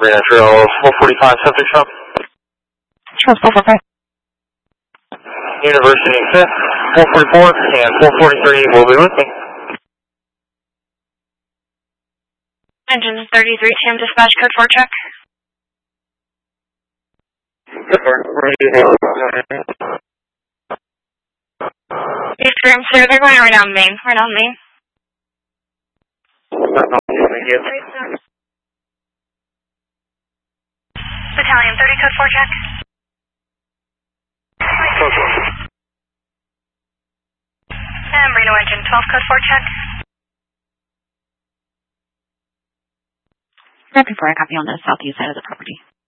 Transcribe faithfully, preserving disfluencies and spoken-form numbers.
Reno Trail four forty-five, septic shop. Sure, four forty-five. University fifth, four forty-four, and four forty-three will be with me. Engine thirty-three, Tim, dispatch code four check. These grams here, they're going right down Main, right down Main. Battalion thirty, code four check. And Reno engine twelve, code four check. Rapid four, I copy on the southeast side of the property.